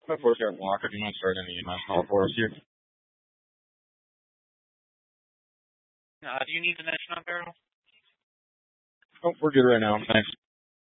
Of course, got Walker. Do you want to start any EMS call for us here? Do you need the mesh on barrel? Oh, we're good right now. Thanks.